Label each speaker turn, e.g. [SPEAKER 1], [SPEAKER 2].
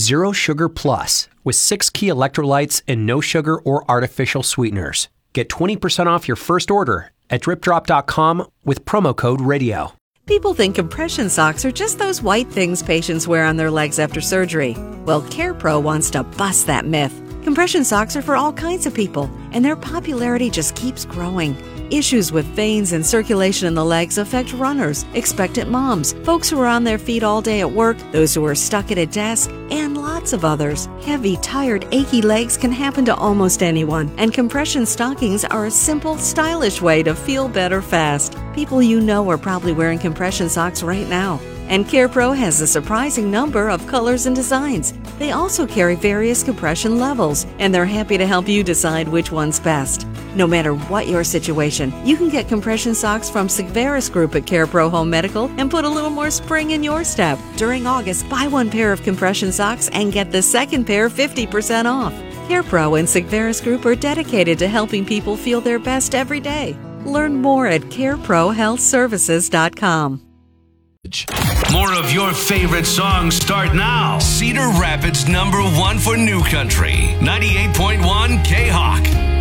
[SPEAKER 1] Zero Sugar Plus with 6 key electrolytes and no sugar or artificial sweeteners. Get 20% off your first order at dripdrop.com with promo code RADIO.
[SPEAKER 2] People think compression socks are just those white things patients wear on their legs after surgery. Well, CarePro wants to bust that myth. Compression socks are for all kinds of people, and their popularity just keeps growing. Issues with veins and circulation in the legs affect runners, expectant moms, folks who are on their feet all day at work, those who are stuck at a desk, and lots of others. Heavy, tired, achy legs can happen to almost anyone, and compression stockings are a simple, stylish way to feel better fast. People you know are probably wearing compression socks right now. And CarePro has a surprising number of colors and designs. They also carry various compression levels, and they're happy to help you decide which one's best. No matter what your situation, you can get compression socks from Sigvaris Group at CarePro Home Medical and put a little more spring in your step. During August, buy one pair of compression socks and get the second pair 50% off. CarePro and Sigvaris Group are dedicated to helping people feel their best every day. Learn more at careprohealthservices.com.
[SPEAKER 3] More of your favorite songs start now. Cedar Rapids #1 for New Country, 98.1 K-Hawk.